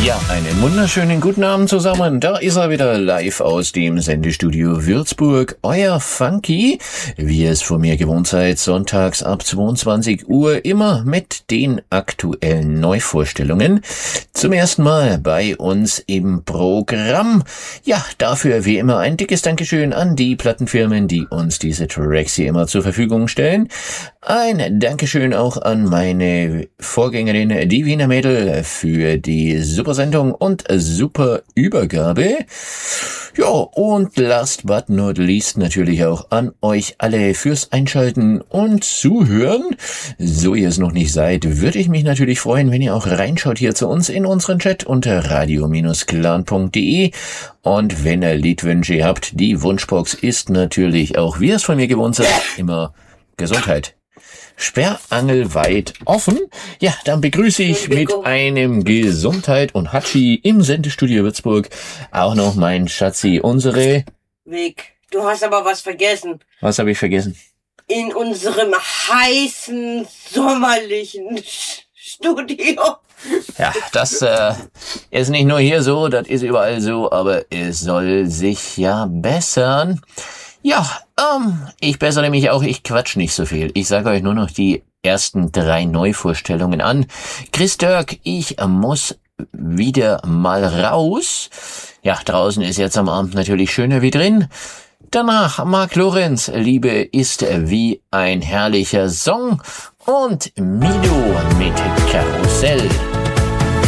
Ja, einen wunderschönen guten Abend zusammen. Da ist er wieder live aus dem Sendestudio Würzburg. Euer Funky, wie ihr es von mir gewohnt seid, sonntags ab 22 Uhr, immer mit den aktuellen Neuvorstellungen. Zum ersten Mal bei uns im Programm. Ja, dafür wie immer ein dickes Dankeschön an die Plattenfirmen, die uns diese Tracks hier immer zur Verfügung stellen. Ein Dankeschön auch an meine Vorgängerin, die Wiener Mädel, für die super Sendung und super Übergabe. Ja, und last but not least natürlich auch an euch alle fürs Einschalten und Zuhören. So ihr es noch nicht seid, würde ich mich natürlich freuen, wenn ihr auch reinschaut hier zu uns in unseren Chat unter radio-clan.de. Und wenn ihr Liedwünsche habt, die Wunschbox ist natürlich auch, wie ihr es von mir gewohnt seid, immer Gesundheit sperrangelweit offen. Ja, dann begrüße ich mit einem Gesundheit und Hatschi im Sendestudio Würzburg auch noch mein Schatzi, unsere Weg. Du hast aber was vergessen. Was habe ich vergessen? In unserem heißen, sommerlichen Studio. Ja, das ist nicht nur hier so, das ist überall so, aber es soll sich ja bessern. Ja, ich bessere mich auch, ich quatsch nicht so viel. Ich sage euch nur noch die ersten 3 Neuvorstellungen an. Chris Dirk, ich muss wieder mal raus. Ja, draußen ist jetzt am Abend natürlich schöner wie drin. Danach Mark Lorenz, Liebe ist wie ein herrlicher Song. Und Mido mit Karussell.